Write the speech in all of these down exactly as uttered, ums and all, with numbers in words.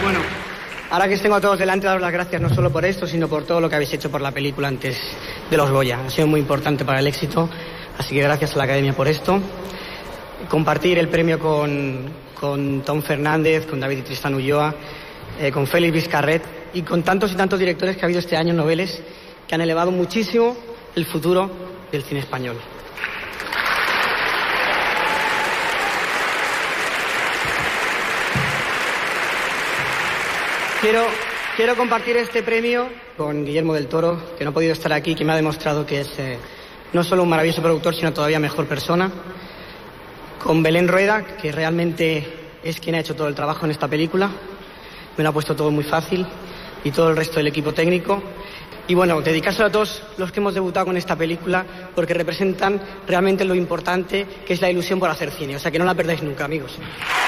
Bueno, ahora que os tengo a todos delante, daros las gracias no solo por esto, sino por todo lo que habéis hecho por la película antes de los Goya. Ha sido muy importante para el éxito, así que gracias a la Academia por esto. Compartir el premio con, con Tom Fernández, con David y Tristán Ulloa, eh, con Félix Vizcarret y con tantos y tantos directores que ha habido este año, noveles, que han elevado muchísimo el futuro del cine español. Quiero, quiero compartir este premio con Guillermo del Toro, que no ha podido estar aquí, que me ha demostrado que es eh, no solo un maravilloso productor, sino todavía mejor persona. Con Belén Rueda, que realmente es quien ha hecho todo el trabajo en esta película. Me lo ha puesto todo muy fácil, y todo el resto del equipo técnico. Y bueno, dedicárselo a todos los que hemos debutado con esta película, porque representan realmente lo importante que es la ilusión por hacer cine. O sea, que no la perdáis nunca, amigos.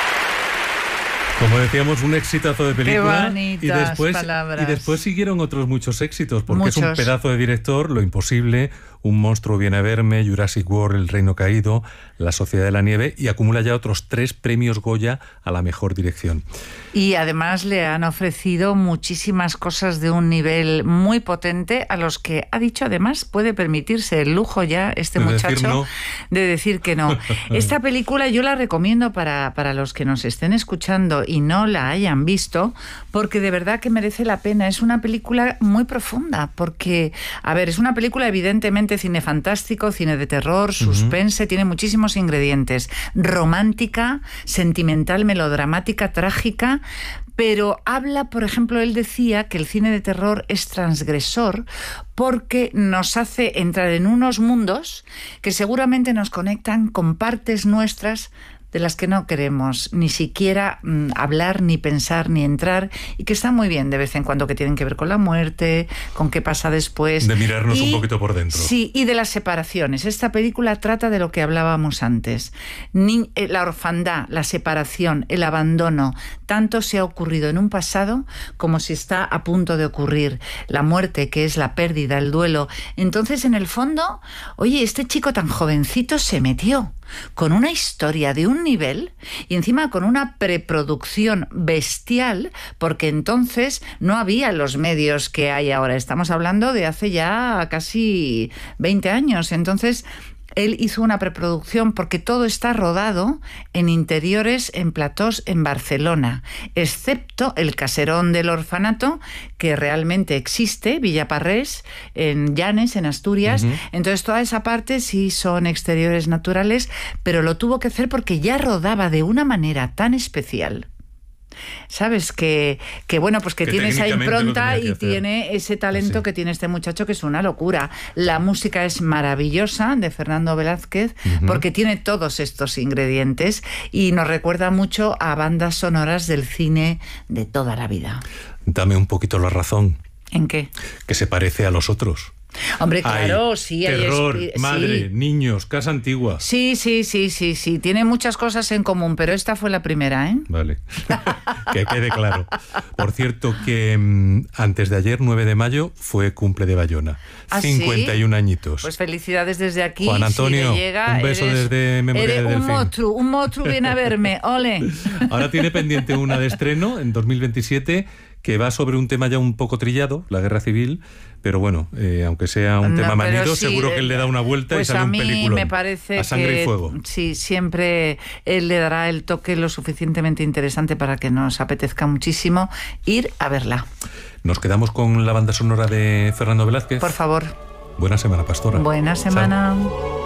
Como decíamos, un exitazo de película. Qué bonitas y después palabras. Y después siguieron otros muchos éxitos, porque Muchos. es un pedazo de director, Lo imposible, Un monstruo viene a verme, Jurassic World, El reino caído, La sociedad de la nieve, y acumula ya otros tres premios Goya a la mejor dirección. Y además le han ofrecido muchísimas cosas de un nivel muy potente, a los que ha dicho además puede permitirse el lujo ya este De muchacho decir no. de decir que no. Esta película yo la recomiendo para, para los que nos estén escuchando y no la hayan visto, porque de verdad que merece la pena. Es una película muy profunda, porque, a ver, es una película evidentemente cine fantástico, cine de terror, suspense, uh-huh. tiene muchísimos ingredientes. Romántica, sentimental, melodramática, trágica, pero habla, por ejemplo, él decía que el cine de terror es transgresor porque nos hace entrar en unos mundos que seguramente nos conectan con partes nuestras de las que no queremos ni siquiera mmm, hablar, ni pensar, ni entrar, y que está muy bien de vez en cuando, que tienen que ver con la muerte, con qué pasa después. De mirarnos y, un poquito por dentro. Sí, y de las separaciones. Esta película trata de lo que hablábamos antes. Ni, eh, la orfandad, la separación, el abandono, tanto se ha ocurrido en un pasado como si está a punto de ocurrir. La muerte, que es la pérdida, el duelo. Entonces, en el fondo, oye, este chico tan jovencito se metió con una historia de un nivel y encima con una preproducción bestial, porque entonces no había los medios que hay ahora. Estamos hablando de hace ya casi veinte años. Entonces él hizo una preproducción, porque todo está rodado en interiores, en platós en Barcelona, excepto el caserón del orfanato, que realmente existe, Villaparrés, en Llanes, en Asturias. Uh-huh. Entonces toda esa parte sí son exteriores naturales, pero lo tuvo que hacer porque ya rodaba de una manera tan especial. Sabes que, que bueno, pues que, que tiene esa impronta y tiene ese talento. Así que tiene este muchacho, que es una locura. La música es maravillosa, de Fernando Velázquez, uh-huh. porque tiene todos estos ingredientes y nos recuerda mucho a bandas sonoras del cine de toda la vida. Dame un poquito la razón. ¿En qué? Que se parece a los otros. Hombre, claro, hay sí. Terror, hay madre, sí. niños, casa antigua. Sí, sí, sí, sí, sí. Tiene muchas cosas en común, pero esta fue la primera, ¿eh? Vale. Que quede claro. Por cierto, que mmm, antes de ayer, nueve de mayo, fue cumple de Bayona. ¿Ah, cincuenta y un sí? añitos. Pues felicidades desde aquí. Juan Antonio, si llega, un beso eres, desde Memoria eres de Delfín. un monstruo, un monstruo viene a verme, ole. Ahora tiene pendiente una de estreno en dos mil veintisiete, que va sobre un tema ya un poco trillado, la guerra civil, pero bueno, eh, aunque sea un no, tema manido, sí, seguro que él le da una vuelta pues y sale un película. Pues a mí me parece a sangre que y fuego. Sí, siempre él le dará el toque lo suficientemente interesante para que nos apetezca muchísimo ir a verla. Nos quedamos con la banda sonora de Fernando Velázquez. Por favor. Buena semana, Pastora. Buena semana. Chao.